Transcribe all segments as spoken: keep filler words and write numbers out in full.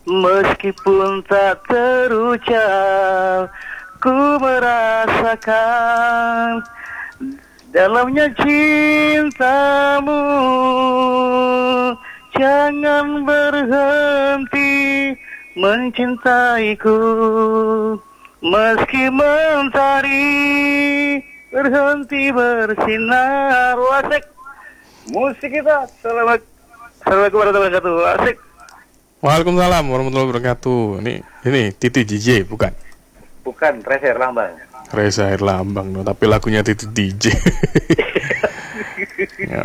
Meskipun tak terucap, ku merasakan dalamnya cintamu. Jangan berhenti mencintaiku, meski mentari berhenti bersinar. Asik musik kita. Selamat Assalamualaikum warahmatullahi wabarakatuh. Asik. Waalaikumsalam warahmatullahi wabarakatuh. Ini ini Titi D J bukan? Bukan, Reza Herlambang. Reza Herlambang, no, tapi lagunya Titi D J. Ya.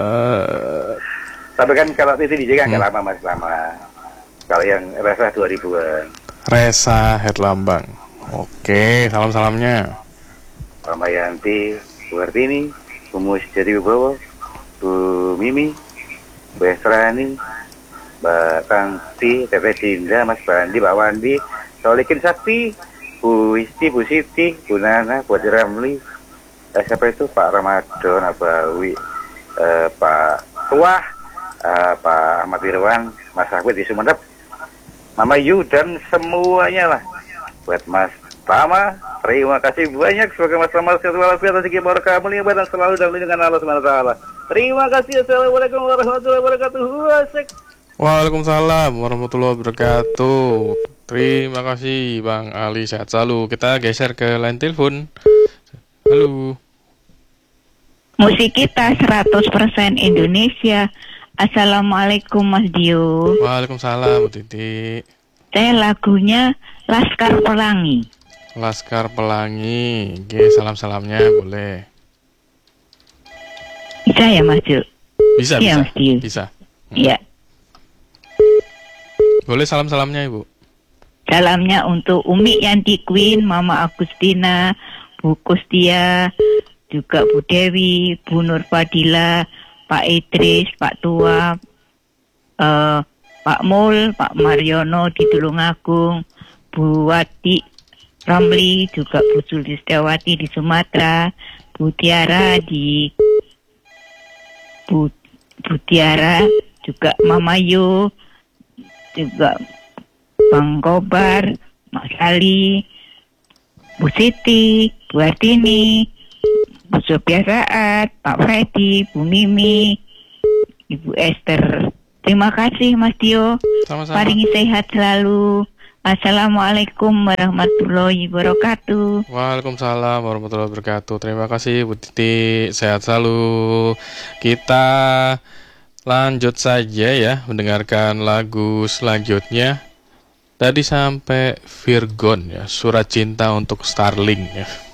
Tapi kan kalau Titi D J kan Hmm. nggak lama, masih lama. Kalau yang Reza dua ribuan. Reza Herlambang. Oke, salam-salamnya. Ramayanti, Bu Hartini, Bu Musjadi Wibowo, Bu Mimi, Bu Esrani, Mbak Tangti, Tete Dinda, Mas Bandi, Mbak Wandi, Solikin Sakti, Bu Isti, Bu Siti, Bu Nana, Bu Haji Ramli, eh, siapa itu, Pak Ramadan, Abawi, eh, Pak Tuah, eh, Pak Ahmad Irwan, Mas Ahmad di Sumeneb, Mama Yu, dan semuanya lah. Buat Mas Tama, terima kasih banyak. Semoga Mas Tama sehat walafiat, rezeki barokah, mulia dan selalu dalam lindungan Allah subhanahu wa taala. Terima kasih. Assalamualaikum warahmatullahi wabarakatuh. Asik. Waalaikumsalam warahmatullahi wabarakatuh. Terima kasih Bang Ali, sehat selalu. Kita geser ke line telepon. Halo. Musik kita seratus persen Indonesia. Assalamualaikum Mas Dio. Waalaikumsalam Bu Titi. Saya lagunya Laskar Pelangi. Laskar Pelangi. Oke, salam-salamnya boleh. Bisa ya Mas Dio? Bisa, Iya, bisa. Mas Dio. Bisa. Iya. Boleh salam-salamnya Ibu. Salamnya untuk Umi Yanti Queen, Mama Agustina, Bu Kustia, juga Bu Dewi, Bu Nur Fadila, Pak Idris, Pak Tua, eh, Pak Mul, Pak Mariono di Tulungagung, Bu Wati Ramli, juga Bu Sulistiawati di Sumatera, Bu Tiara di Bu, Bu Tiara, juga Mama Yu, juga Bang Kobar, Mas Ali, Bu Siti, Bu Artini, Bu Sophia Saat, Pak Freddy, Bu Mimi, Ibu Esther. Terima kasih Mas Dio. Sama-sama. Paringi sehat selalu. Assalamualaikum warahmatullahi wabarakatuh. Waalaikumsalam warahmatullahi wabarakatuh. Terima kasih Bu Titi, sehat selalu. Kita lanjut saja ya mendengarkan lagu selanjutnya. Tadi sampai Virgon ya, Surat Cinta untuk Starling ya.